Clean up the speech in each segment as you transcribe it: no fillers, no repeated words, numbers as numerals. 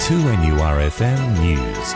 2NURFM News.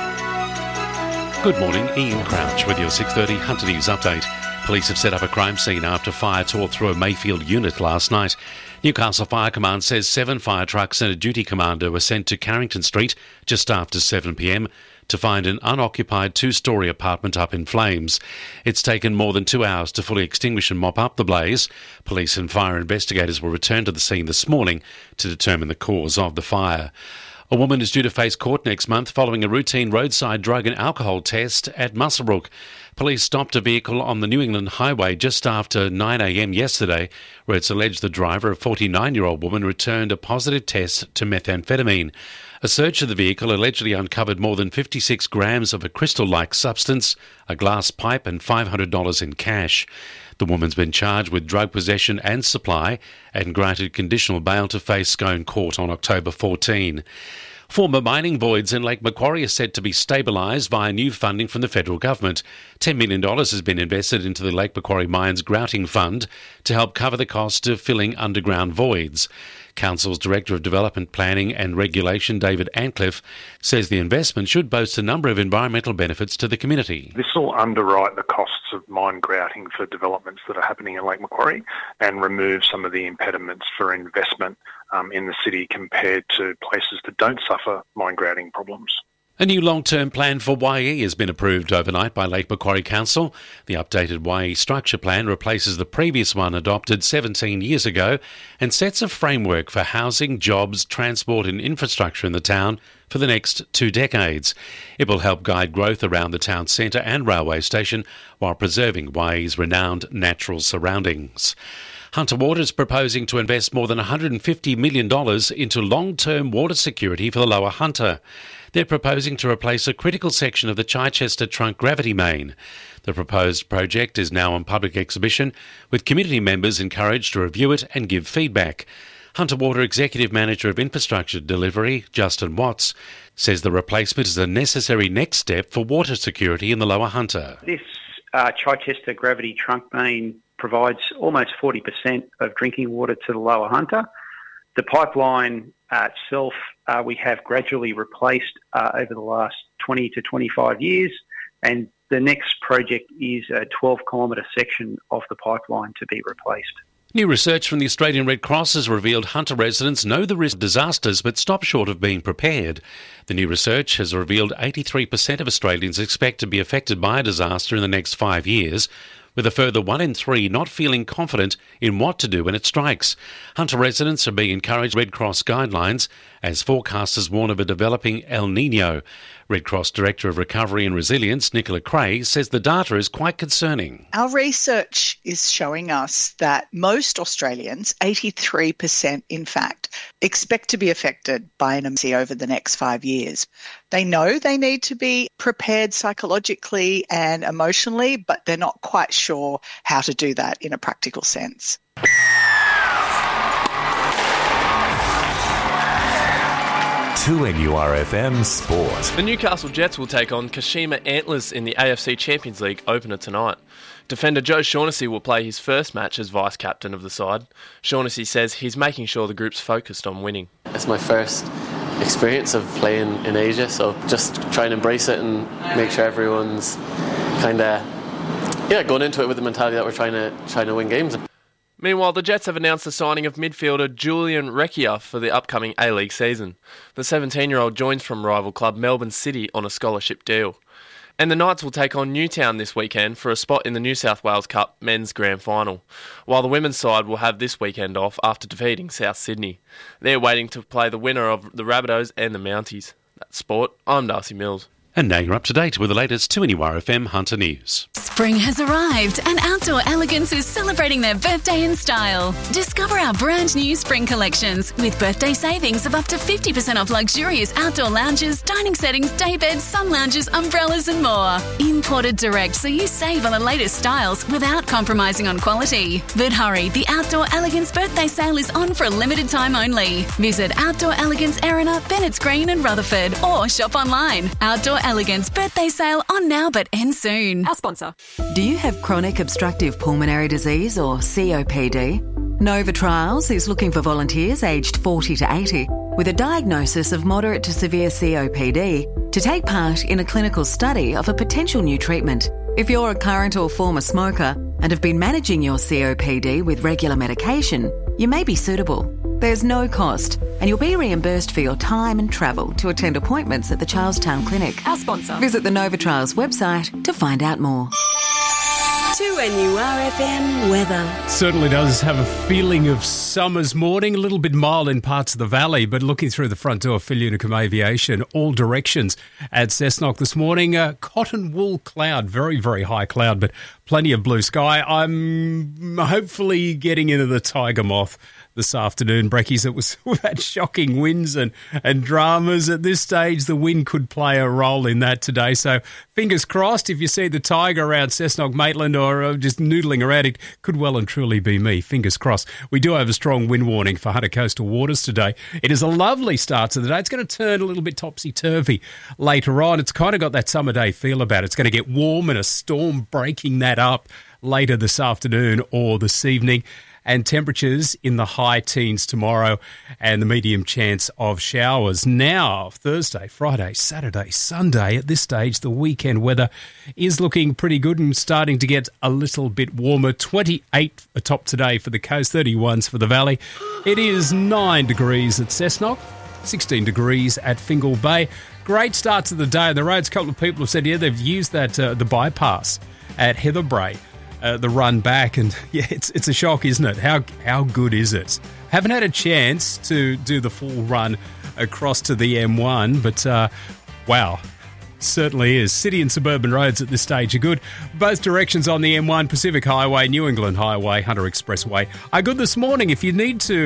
Good morning, Ian Crouch with your 6:30 Hunter News update. Police have set up a crime scene after fire tore through a Mayfield unit last night. Newcastle Fire Command says 7 fire trucks and a duty commander were sent to Carrington Street just after 7 p.m. to find an unoccupied 2-storey apartment up in flames. It's taken more than 2 hours to fully extinguish and mop up the blaze. Police and fire investigators will return to the scene this morning to determine the cause of the fire. A woman is due to face court next month following a routine roadside drug and alcohol test at Muswellbrook. Police stopped a vehicle on the New England Highway just after 9 a.m. yesterday, where it's alleged the driver, a 49-year-old woman, returned a positive test to methamphetamine. A search of the vehicle allegedly uncovered more than 56 grams of a crystal-like substance, a glass pipe and $500 in cash. The woman's been charged with drug possession and supply and granted conditional bail to face Scone Court on October 14. Former mining voids in Lake Macquarie are said to be stabilised via new funding from the federal government. $10 million has been invested into the Lake Macquarie Mines Grouting Fund to help cover the cost of filling underground voids. Council's Director of Development Planning and Regulation, David Antcliffe, says the investment should boast a number of environmental benefits to the community. This will underwrite the costs of mine grouting for developments that are happening in Lake Macquarie and remove some of the impediments for investment in the city compared to places that don't suffer mine grouting problems. A new long-term plan for YE has been approved overnight by Lake Macquarie Council. The updated YE structure plan replaces the previous one adopted 17 years ago and sets a framework for housing, jobs, transport and infrastructure in the town for the next 2 decades. It will help guide growth around the town centre and railway station while preserving YE's renowned natural surroundings. Hunter Water is proposing to invest more than $150 million into long-term water security for the Lower Hunter. They're proposing to replace a critical section of the Chichester Trunk Gravity Main. The proposed project is now on public exhibition, with community members encouraged to review it and give feedback. Hunter Water Executive Manager of Infrastructure Delivery, Justin Watts, says the replacement is a necessary next step for water security in the Lower Hunter. This Chichester Gravity Trunk Main provides almost 40% of drinking water to the Lower Hunter. The pipeline itself we have gradually replaced over the last 20 to 25 years, and the next project is a 12-kilometre section of the pipeline to be replaced. New research from the Australian Red Cross has revealed Hunter residents know the risk of disasters but stop short of being prepared. The new research has revealed 83% of Australians expect to be affected by a disaster in the next 5 years, with a further 1 in 3 not feeling confident in what to do when it strikes. Hunter residents are being encouraged Red Cross guidelines as forecasters warn of a developing El Niño. Red Cross Director of Recovery and Resilience, Nicola Cray, says the data is quite concerning. Our research is showing us that most Australians, 83% in fact, expect to be affected by an emergency over the next 5 years. They know they need to be prepared psychologically and emotionally, but they're not quite sure how to do that in a practical sense. 2NURFM Sport. The Newcastle Jets will take on Kashima Antlers in the AFC Champions League opener tonight. Defender Joe Shaughnessy will play his first match as vice-captain of the side. Shaughnessy says he's making sure the group's focused on winning. It's my first experience of playing in Asia, so just try and embrace it and make sure everyone's kind of going into it with the mentality that we're trying to win games. Meanwhile, the Jets have announced the signing of midfielder Julian Recchia for the upcoming A-League season. The 17-year-old joins from rival club Melbourne City on a scholarship deal. And the Knights will take on Newtown this weekend for a spot in the New South Wales Cup men's grand final, while the women's side will have this weekend off after defeating South Sydney. They're waiting to play the winner of the Rabbitohs and the Mounties. That's sport. I'm Darcy Mills. And now you're up to date with the latest 2NURFM Hunter News. Spring has arrived and Outdoor Elegance is celebrating their birthday in style. Discover our brand new spring collections with birthday savings of up to 50% off luxurious outdoor lounges, dining settings, day beds, sun lounges, umbrellas and more. Imported direct so you save on the latest styles without compromising on quality. But hurry, the Outdoor Elegance birthday sale is on for a limited time only. Visit Outdoor Elegance Erina, Bennett's Green and Rutherford or shop online. Outdoor Elegance birthday sale on now but ends soon. Our sponsor. Do you have chronic obstructive pulmonary disease or COPD? Nova Trials is looking for volunteers aged 40 to 80 with a diagnosis of moderate to severe COPD to take part in a clinical study of a potential new treatment. If you're a current or former smoker and have been managing your COPD with regular medication, you may be suitable. There's no cost, and you'll be reimbursed for your time and travel to attend appointments at the Charlestown Clinic. Our sponsor. Visit the Nova Trials website to find out more. 2NURFM weather. Certainly does have a feeling of summer's morning, a little bit mild in parts of the valley, but looking through the front door for Unicum Aviation, all directions at Cessnock this morning. Cotton wool cloud, very, very high cloud, but plenty of blue sky. I'm hopefully getting into the tiger moth this afternoon, Breckies. We've had shocking winds and dramas. At this stage, the wind could play a role in that today. So fingers crossed, if you see the tiger around Cessnock, Maitland, or just noodling around, it could well and truly be me. Fingers crossed. We do have a strong wind warning for Hunter Coastal Waters today. It is a lovely start to the day. It's going to turn a little bit topsy-turvy later on. It's kind of got that summer day feel about it. It's going to get warm and a storm breaking that up later this afternoon or this evening. And temperatures in the high teens tomorrow and the medium chance of showers. Now, Thursday, Friday, Saturday, Sunday, at this stage, the weekend weather is looking pretty good and starting to get a little bit warmer. 28 atop today for the coast, 31s for the valley. It is 9 degrees at Cessnock, 16 degrees at Fingal Bay. Great start to the day on the roads. A couple of people have said, yeah, they've used that the bypass at Heatherbray. The run back, and yeah, it's a shock, isn't it? How good is it? Haven't had a chance to do the full run across to the M1, but wow, certainly is. City and suburban roads at this stage are good. Both directions on the M1, Pacific Highway, New England Highway, Hunter Expressway are good this morning. If you need to